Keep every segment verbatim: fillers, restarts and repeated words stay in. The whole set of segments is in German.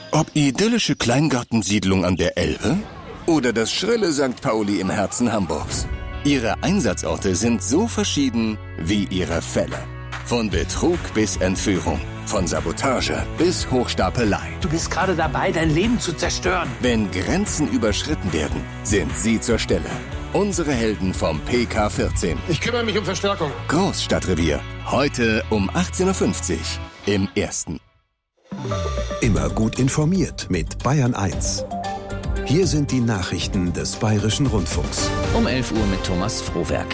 Ob idyllische Kleingartensiedlung an der Elbe oder das schrille Sankt Pauli im Herzen Hamburgs. Ihre Einsatzorte sind so verschieden wie ihre Fälle. Von Betrug bis Entführung, von Sabotage bis Hochstapelei. Du bist gerade dabei, dein Leben zu zerstören. Wenn Grenzen überschritten werden, sind sie zur Stelle. Unsere Helden vom P K vierzehn. Ich kümmere mich um Verstärkung. Großstadtrevier. Heute um achtzehn Uhr fünfzig im Ersten. Immer gut informiert mit Bayern eins. Hier sind die Nachrichten des Bayerischen Rundfunks. Um elf Uhr mit Thomas Frohwerk.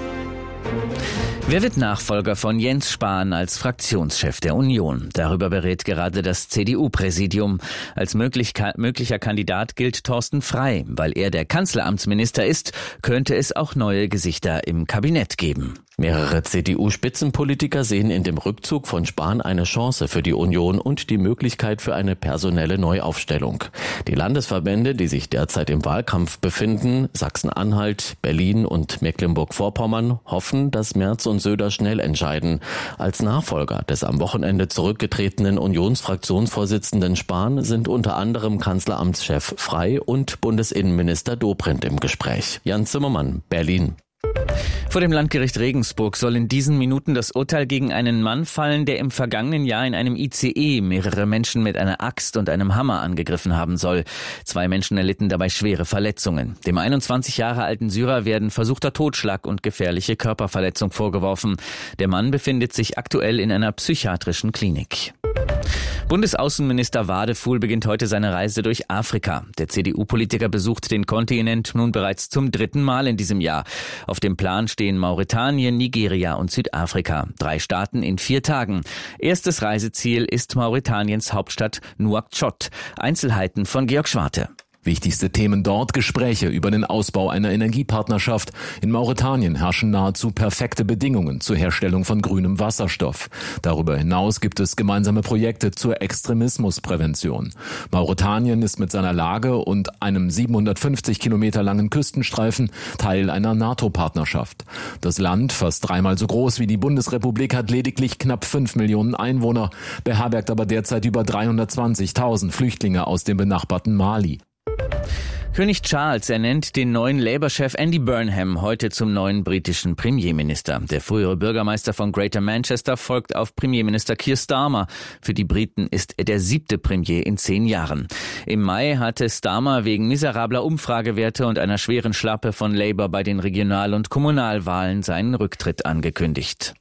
Wer wird Nachfolger von Jens Spahn als Fraktionschef der Union? Darüber berät gerade das C D U-Präsidium. Als möglich, möglicher Kandidat gilt Thorsten Frey. Weil er der Kanzleramtsminister ist, könnte es auch neue Gesichter im Kabinett geben. Mehrere C D U-Spitzenpolitiker sehen in dem Rückzug von Spahn eine Chance für die Union und die Möglichkeit für eine personelle Neuaufstellung. Die Landesverbände, die sich derzeit im Wahlkampf befinden, Sachsen-Anhalt, Berlin und Mecklenburg-Vorpommern, hoffen, dass Merz und Söder schnell entscheiden. Als Nachfolger des am Wochenende zurückgetretenen Unionsfraktionsvorsitzenden Spahn sind unter anderem Kanzleramtschef Frey und Bundesinnenminister Dobrindt im Gespräch. Jan Zimmermann, Berlin. Vor dem Landgericht Regensburg soll in diesen Minuten das Urteil gegen einen Mann fallen, der im vergangenen Jahr in einem I C E mehrere Menschen mit einer Axt und einem Hammer angegriffen haben soll. Zwei Menschen erlitten dabei schwere Verletzungen. Dem einundzwanzig Jahre alten Syrer werden versuchter Totschlag und gefährliche Körperverletzung vorgeworfen. Der Mann befindet sich aktuell in einer psychiatrischen Klinik. Bundesaußenminister Wadefuhl beginnt heute seine Reise durch Afrika. Der C D U-Politiker besucht den Kontinent nun bereits zum dritten Mal in diesem Jahr. Auf dem Plan stehen Mauretanien, Nigeria und Südafrika. Drei Staaten in vier Tagen. Erstes Reiseziel ist Mauretaniens Hauptstadt Nouakchott. Einzelheiten von Georg Schwarte. Wichtigste Themen dort: Gespräche über den Ausbau einer Energiepartnerschaft. In Mauretanien herrschen nahezu perfekte Bedingungen zur Herstellung von grünem Wasserstoff. Darüber hinaus gibt es gemeinsame Projekte zur Extremismusprävention. Mauretanien ist mit seiner Lage und einem siebenhundertfünfzig Kilometer langen Küstenstreifen Teil einer NATO-Partnerschaft. Das Land, fast dreimal so groß wie die Bundesrepublik, hat lediglich knapp fünf Millionen Einwohner, beherbergt aber derzeit über dreihundertzwanzigtausend Flüchtlinge aus dem benachbarten Mali. König Charles ernennt den neuen Labour-Chef Andy Burnham heute zum neuen britischen Premierminister. Der frühere Bürgermeister von Greater Manchester folgt auf Premierminister Keir Starmer. Für die Briten ist er der siebte Premier in zehn Jahren. Im Mai hatte Starmer wegen miserabler Umfragewerte und einer schweren Schlappe von Labour bei den Regional- und Kommunalwahlen seinen Rücktritt angekündigt.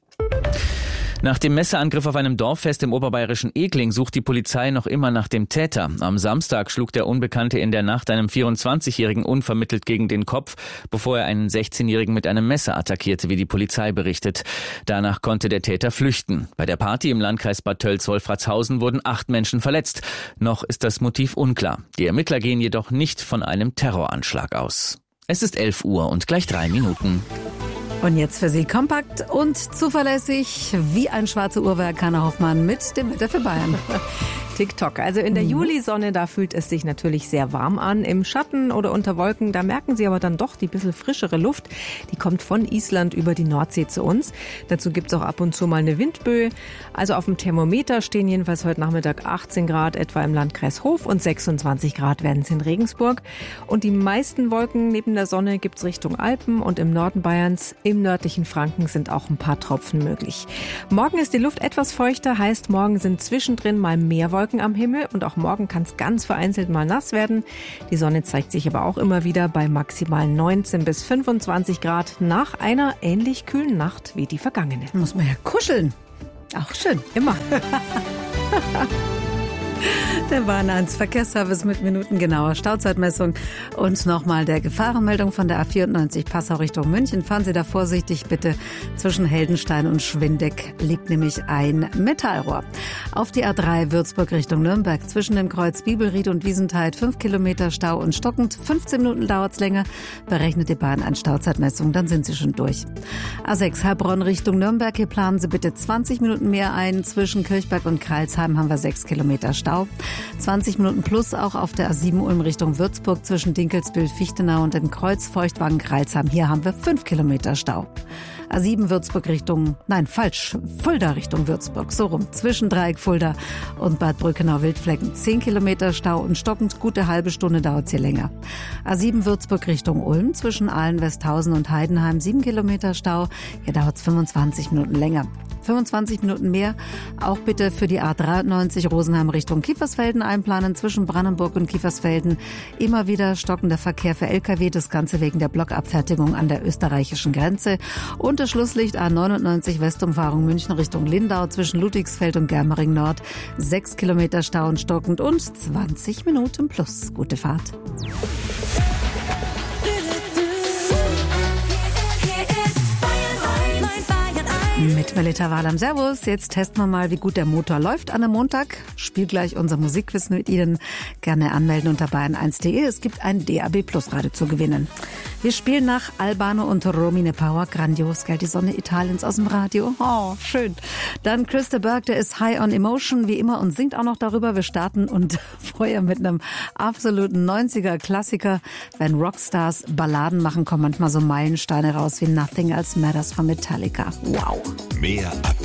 Nach dem Messerangriff auf einem Dorffest im oberbayerischen Egling sucht die Polizei noch immer nach dem Täter. Am Samstag schlug der Unbekannte in der Nacht einem vierundzwanzigjährigen unvermittelt gegen den Kopf, bevor er einen sechzehnjährigen mit einem Messer attackierte, wie die Polizei berichtet. Danach konnte der Täter flüchten. Bei der Party im Landkreis Bad Tölz-Wolfratshausen wurden acht Menschen verletzt. Noch ist das Motiv unklar. Die Ermittler gehen jedoch nicht von einem Terroranschlag aus. Es ist elf Uhr und gleich drei Minuten. Und jetzt für Sie kompakt und zuverlässig wie ein schwarzes Uhrwerk, Hanna Hoffmann mit dem Wetter für Bayern. TikTok. Also in der mhm. Julisonne, da fühlt es sich natürlich sehr warm an. Im Schatten oder unter Wolken, da merken Sie aber dann doch die bisschen frischere Luft. Die kommt von Island über die Nordsee zu uns. Dazu gibt es auch ab und zu mal eine Windböe. Also auf dem Thermometer stehen jedenfalls heute Nachmittag achtzehn Grad etwa im Landkreis Hof und sechsundzwanzig Grad werden es in Regensburg. Und die meisten Wolken neben der Sonne gibt es Richtung Alpen und im Norden Bayerns, im nördlichen Franken sind auch ein paar Tropfen möglich. Morgen ist die Luft etwas feuchter, heißt morgen sind zwischendrin mal mehr Wolken am Himmel und auch morgen kann es ganz vereinzelt mal nass werden. Die Sonne zeigt sich aber auch immer wieder bei maximal neunzehn bis fünfundzwanzig Grad nach einer ähnlich kühlen Nacht wie die vergangene. Muss man ja kuscheln. Auch schön, immer. Der Bahn eins Verkehrsservice mit minutengenauer Stauzeitmessung und nochmal der Gefahrenmeldung von der A vierundneunzig Passau Richtung München. Fahren Sie da vorsichtig bitte. Zwischen Heldenstein und Schwindeck liegt nämlich ein Metallrohr. Auf die A drei Würzburg Richtung Nürnberg zwischen dem Kreuz Bibelried und Wiesentheid fünf Kilometer Stau und stockend. fünfzehn Minuten dauert's länger. Berechnet die Bahn eine Stauzeitmessung, dann sind Sie schon durch. A sechs Heilbronn Richtung Nürnberg. Hier planen Sie bitte zwanzig Minuten mehr ein. Zwischen Kirchberg und Kreilsheim haben wir sechs Kilometer Stau. zwanzig Minuten plus auch auf der A sieben Ulm Richtung Würzburg zwischen Dinkelsbühl, Fichtenau und dem Kreuz Feuchtwagen Kreilsheim. Hier haben wir fünf Kilometer Stau. A sieben Würzburg Richtung, nein, falsch, Fulda Richtung Würzburg, so rum, zwischen Dreieck Fulda und Bad Brückenau-Wildflecken. zehn Kilometer Stau und stockend, gute halbe Stunde dauert es hier länger. A sieben Würzburg Richtung Ulm, zwischen Aalen, Westhausen und Heidenheim, sieben Kilometer Stau, hier dauert es fünfundzwanzig Minuten länger. fünfundzwanzig Minuten mehr, auch bitte für die A dreiundneunzig Rosenheim Richtung Kiefersfelden einplanen, zwischen Brandenburg und Kiefersfelden. Immer wieder stockender Verkehr für L K W, das Ganze wegen der Blockabfertigung an der österreichischen Grenze. Und das Schlusslicht A neunundneunzig Westumfahrung München Richtung Lindau, zwischen Ludwigsfeld und Germering Nord. Sechs Kilometer Stau und stockend und zwanzig Minuten plus. Gute Fahrt. Mit Melita Wahlam. Servus. Jetzt testen wir mal, wie gut der Motor läuft an einem Montag. Spiel gleich unser Musikquiz mit Ihnen. Gerne anmelden unter bayern eins punkt de. Es gibt ein D A B Plus Radio zu gewinnen. Wir spielen nach Albano und Romine Power. Grandios, gell? Die Sonne Italiens aus dem Radio. Oh, schön. Dann Christa Berg, der ist High on Emotion, wie immer, und singt auch noch darüber. Wir starten und vorher mit einem absoluten neunziger-Klassiker. Wenn Rockstars Balladen machen, kommen manchmal so Meilensteine raus wie Nothing Else Matters von Metallica. Wow. Mehr ab